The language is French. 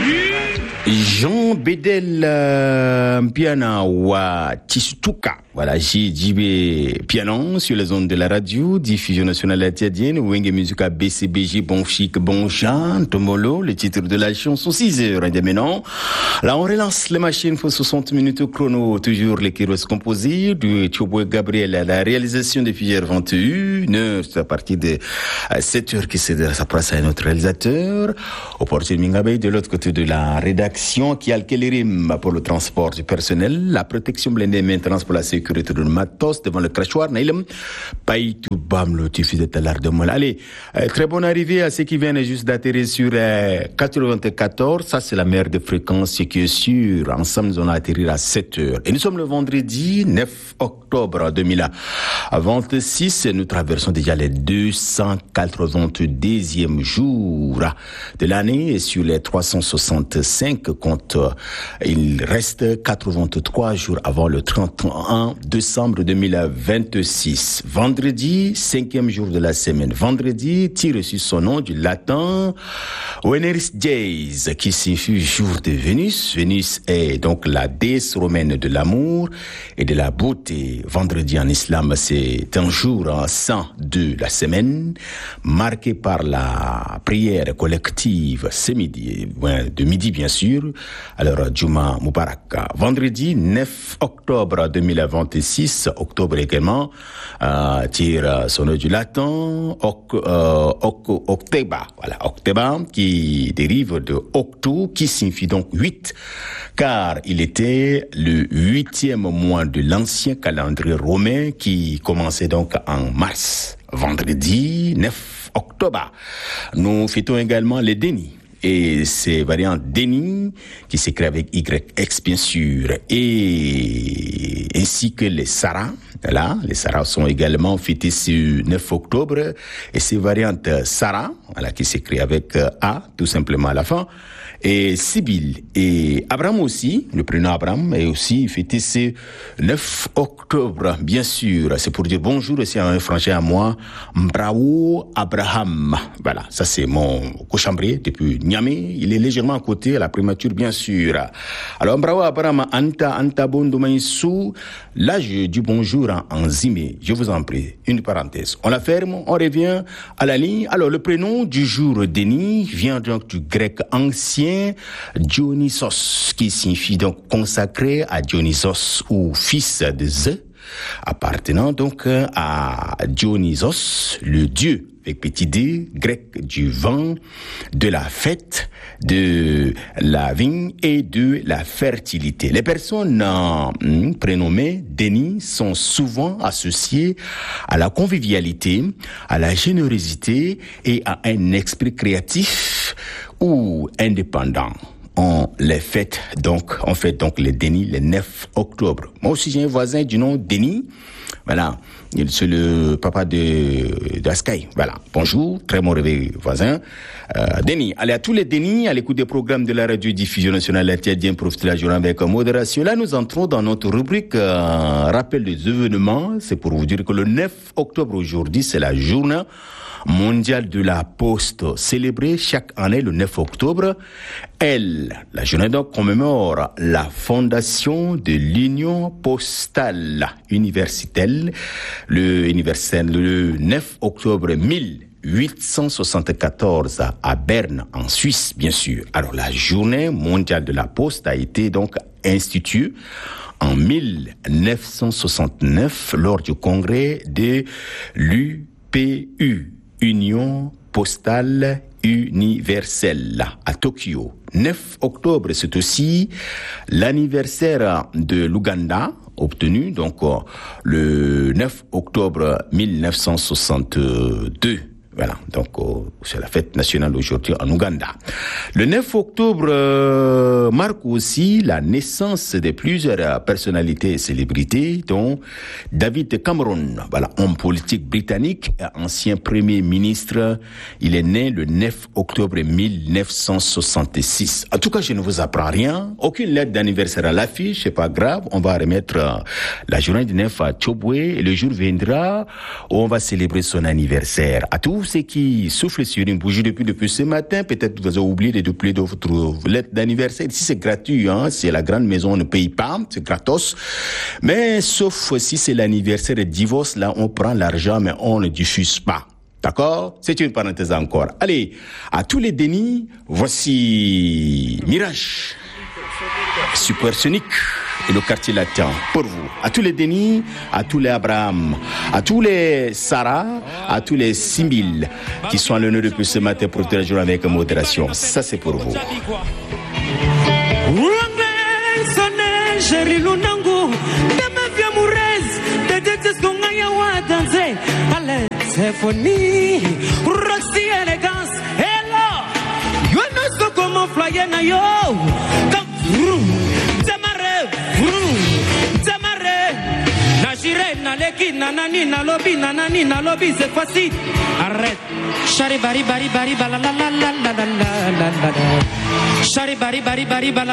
Jean Bedel Piana wa Tisutuka. Voilà, JB Pianon sur les ondes de la radio, diffusion nationale acadienne, Wenge Musica BCBG, Bon Chic, Bon Chant, Tomolo, le titre de la chanson 6h et maintenant. Là, on relance les machines pour 60 minutes au chrono, toujours les Kéros composés, du Tchoboé Gabriel à la réalisation des filières 21, c'est à partir de 7h qui s'approche à notre réalisateur, au portier Mingabé, de l'autre côté de la rédaction, qui a le Kélérim pour le transport du personnel, la protection blindée maintenance pour la sécurité de matos devant le crachoir Naïlem Païtou Bam le diffusé à l'art de Mola. Allez, très bonne arrivée à ceux qui viennent juste d'atterrir sur 94. Ça c'est la meilleure de fréquence, ce qui est sûr. Ensemble nous allons atterrir à 7h. Et nous sommes le vendredi 9 octobre 2026. Nous traversons déjà les 282e jours de l'année et sur les 365 compte, il reste 83 jours avant le 31 décembre 2026. Vendredi, 5e jour de la semaine. Vendredi, tire sur son nom du latin Veneris Dies, qui signifie jour de Vénus. Vénus est donc la déesse romaine de l'amour et de la beauté. Vendredi en islam, c'est un jour saint de la semaine, marqué par la prière collective, c'est midi, de midi bien sûr. Alors, Juma Mubarak. Vendredi 9 octobre 2026, octobre également, tire son nom du latin, Octeba. Voilà, Octeba, qui dérive de octo, qui signifie donc 8, car il était le 8e mois de l'ancien calendrier romain qui commençait donc en mars. Vendredi 9 octobre. Nous fêtons également les Denis. Et ces variantes Denis, qui s'écrit avec YX bien sûr, et ainsi que les Sarah. Voilà, les Sarah sont également fêtés ce 9 octobre. Et ces variantes Sarah, voilà, qui s'écrit avec A, tout simplement à la fin. Et Sibyl et Abraham aussi, le prénom Abraham est aussi fêté ce 9 octobre, bien sûr. C'est pour dire bonjour aussi à un frangin à moi, Mbrao Abraham. Voilà, ça c'est mon cochambrier depuis Niamey. Il est légèrement à côté, à la primature, bien sûr. Alors, Mbrao Abraham, Anta Bondomaïsou. Là, je dis bonjour en zimé. Je vous en prie. Une parenthèse. On la ferme, on revient à la ligne. Alors, le prénom du jour Denis vient donc du grec ancien Dionysos, qui signifie donc consacré à Dionysos ou fils de Zeus, appartenant donc à Dionysos, le dieu avec petit d grec du vent, de la fête, de la vigne et de la fertilité. Les personnes prénommées Denis sont souvent associées à la convivialité, à la générosité et à un esprit créatif ou indépendant. On fête donc les Denis le 9 octobre. Moi aussi j'ai un voisin du nom Denis. Voilà, c'est le papa d'Askai. Voilà, bonjour, très bon réveil voisin. Denis, allez à tous les Denis, à l'écoute des programmes de la radio-diffusion nationale acadienne, profitez de la journée avec modération. Là, nous entrons dans notre rubrique rappel des événements. C'est pour vous dire que le 9 octobre aujourd'hui, c'est la journée mondiale de la poste, célébrée chaque année le 9 octobre. La journée donc commémore la fondation de l'Union postale universelle, le 9 octobre 1874 à Berne, en Suisse, bien sûr. Alors, la journée mondiale de la poste a été donc instituée en 1969 lors du congrès de l'UPU, Union postale universelle, à Tokyo. 9 octobre, c'est aussi l'anniversaire de l'Ouganda, obtenu donc le 9 octobre 1962. Voilà, donc c'est la fête nationale aujourd'hui en Ouganda. Le 9 octobre marque aussi la naissance de plusieurs personnalités et célébrités, dont David Cameron, voilà, homme politique britannique, ancien premier ministre. Il est né le 9 octobre 1966. En tout cas, je ne vous apprends rien. Aucune lettre d'anniversaire à l'affiche, c'est pas grave. On va remettre la journée du 9 à Tchoboué et le jour viendra où on va célébrer son anniversaire. À tous, tous ceux qui soufflent sur une bougie depuis ce matin, peut-être vous avez oublié de déplier votre lettre d'anniversaire. Ici, c'est gratuit, hein. C'est la grande maison, on ne paye pas, c'est gratos. Mais sauf si c'est l'anniversaire de divorce, là, on prend l'argent, mais on ne diffuse pas. D'accord? C'est une parenthèse encore. Allez, à tous les Denis, voici Mirage, Supersonic et le quartier latin pour vous. À tous les Denis, à tous les Abraham, à tous les Sarah, à tous les Simil qui sont à l'honneur depuis ce matin pour te rejoindre avec modération. Ça, c'est pour vous. Symphonie, Roxy élégance, hello, yo no so como flyer na yo, tamare, na jire na leki na nani na lobby c'est facile, arrête, chari bari bari bari la la la la la la la la, chari bari bari bari la